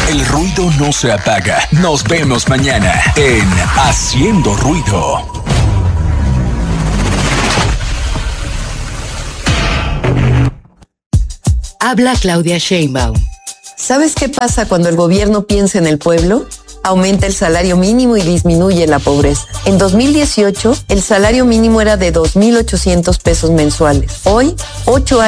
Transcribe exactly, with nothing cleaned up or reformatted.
El ruido no se apaga. Nos vemos mañana en Haciendo Ruido. Habla Claudia Sheinbaum. ¿Sabes qué pasa cuando el gobierno piensa en el pueblo? Aumenta el salario mínimo y disminuye la pobreza. En dos mil dieciocho, el salario mínimo era de dos mil ochocientos pesos mensuales. Hoy, ocho